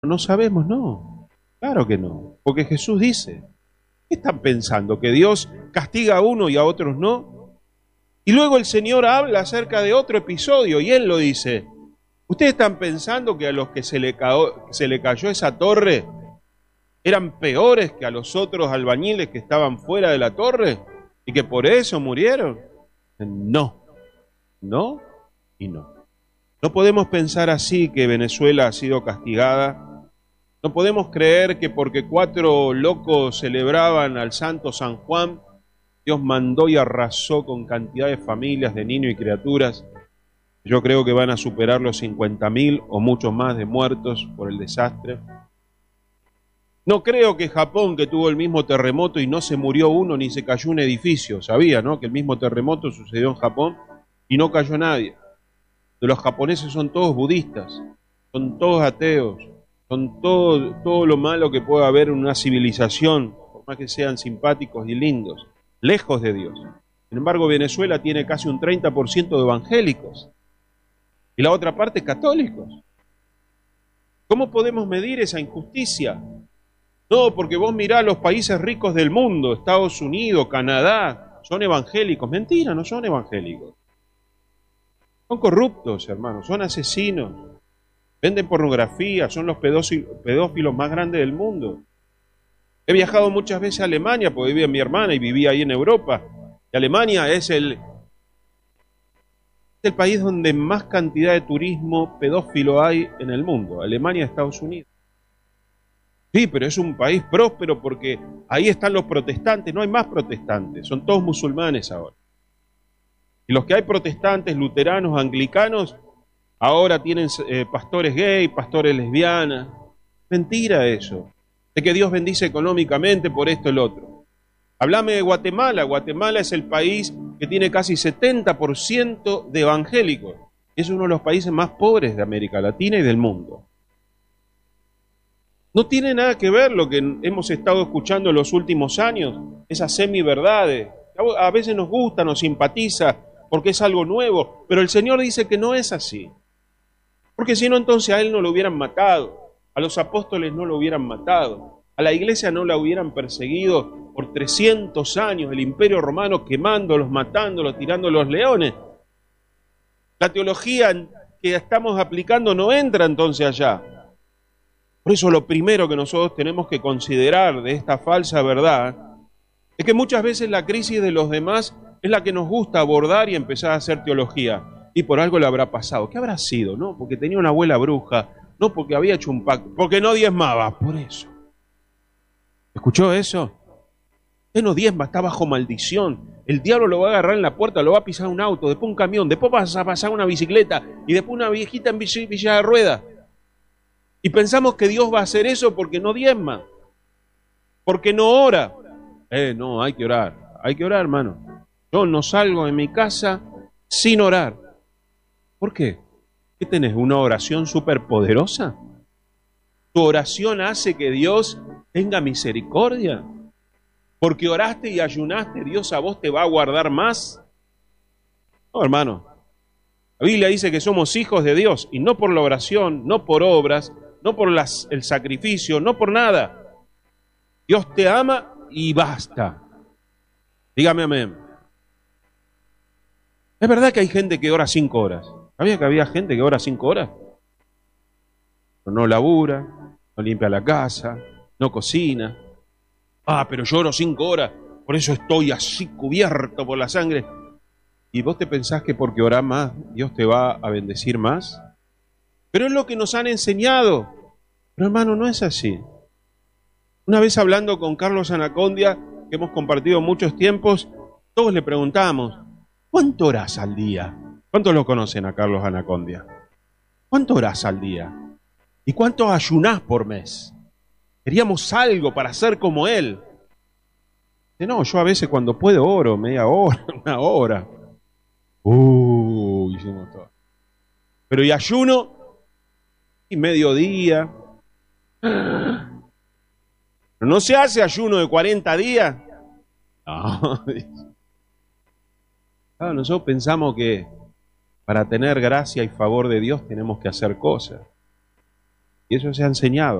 No sabemos, no. Claro que no. Porque Jesús dice, ¿qué están pensando? ¿Que Dios castiga a uno y a otros no? Y luego el Señor habla acerca de otro episodio y Él lo dice. ¿Ustedes están pensando que a los que se le cayó esa torre eran peores que a los otros albañiles que estaban fuera de la torre y que por eso murieron? No, no y no. No podemos pensar así que Venezuela ha sido castigada. No podemos creer que porque 4 locos celebraban al santo San Juan, Dios mandó y arrasó con cantidad de familias, de niños y criaturas. Yo creo que van a superar los 50.000 o muchos más de muertos por el desastre. No creo que Japón, que tuvo el mismo terremoto y no se murió uno ni se cayó un edificio, sabía, ¿no?, que el mismo terremoto sucedió en Japón y no cayó nadie. Los japoneses son todos budistas, son todos ateos, son todo lo malo que pueda haber en una civilización, por más que sean simpáticos y lindos, lejos de Dios. Sin embargo, Venezuela tiene casi un 30% de evangélicos y la otra parte católicos. ¿Cómo podemos medir esa injusticia? No, porque vos mirás los países ricos del mundo, Estados Unidos, Canadá, son evangélicos. Mentira, no son evangélicos. Son corruptos, hermanos, son asesinos, venden pornografía, son los pedófilos más grandes del mundo. He viajado muchas veces a Alemania, porque vivía mi hermana y vivía ahí en Europa. Y Alemania es el país donde más cantidad de turismo pedófilo hay en el mundo. Alemania, Estados Unidos. Sí, pero es un país próspero porque ahí están los protestantes, no hay más protestantes, son todos musulmanes ahora. Y los que hay protestantes, luteranos, anglicanos, ahora tienen pastores gay, pastores lesbianas. Mentira eso, de que Dios bendice económicamente por esto y el otro. Háblame de Guatemala. Guatemala es el país que tiene casi 70% de evangélicos. Es uno de los países más pobres de América Latina y del mundo. No tiene nada que ver lo que hemos estado escuchando en los últimos años, esas semiverdades. A veces nos gusta, nos simpatiza, porque es algo nuevo, pero el Señor dice que no es así. Porque si no, entonces a Él no lo hubieran matado, a los apóstoles no lo hubieran matado, a la iglesia no la hubieran perseguido por 300 años, el imperio romano quemándolos, matándolos, tirando los leones. La teología que estamos aplicando no entra entonces allá. Por eso lo primero que nosotros tenemos que considerar de esta falsa verdad es que muchas veces la crisis de los demás es la que nos gusta abordar y empezar a hacer teología. Y por algo le habrá pasado. ¿Qué habrá sido? No, porque tenía una abuela bruja, no porque había hecho un pacto, porque no diezmaba, por eso. ¿Escuchó eso? Usted no diezma, está bajo maldición. El diablo lo va a agarrar en la puerta, lo va a pisar un auto, después un camión, después vas a pasar una bicicleta y después una viejita en silla de ruedas. Y pensamos que Dios va a hacer eso porque no diezma, porque no ora. No, hay que orar, hermano. Yo no salgo de mi casa sin orar. ¿Por qué? ¿Qué tenés? ¿Una oración superpoderosa? ¿Tu oración hace que Dios tenga misericordia? Porque oraste y ayunaste, ¿Dios a vos te va a guardar más? No, hermano. La Biblia dice que somos hijos de Dios, y no por la oración, no por obras, no por el sacrificio, no por nada. Dios te ama y basta. Dígame amén. Es verdad que hay gente que ora 5 horas. ¿Sabía que había gente que ora 5 horas? Pero no labura, no limpia la casa, no cocina. Pero yo oro 5 horas, por eso estoy así cubierto por la sangre. ¿Y vos te pensás que porque orás más, Dios te va a bendecir más? Pero es lo que nos han enseñado. Pero hermano, no es así. Una vez hablando con Carlos Anacondia, que hemos compartido muchos tiempos, todos le preguntamos, ¿cuánto orás al día? ¿Cuántos lo conocen a Carlos Anacondia? ¿Cuánto orás al día? ¿Y cuánto ayunás por mes? Queríamos algo para ser como él. Dice, no, yo a veces cuando puedo oro, media hora, 1 hora. Hicimos todo. Pero y ayuno, y mediodía. Pero no se hace ayuno de 40 días. No. Claro, nosotros pensamos que para tener gracia y favor de Dios tenemos que hacer cosas. Y eso se ha enseñado.